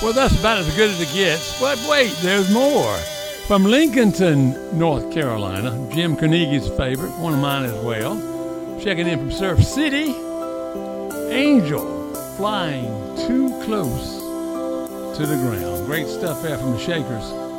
Well, that's about as good as it gets. But wait, there's more. From Lincolnton, North Carolina, Jim Carnegie's favorite, one of mine as well. Checking in from Surf City, Angel flying too close to the ground. Great stuff there from the Shakers.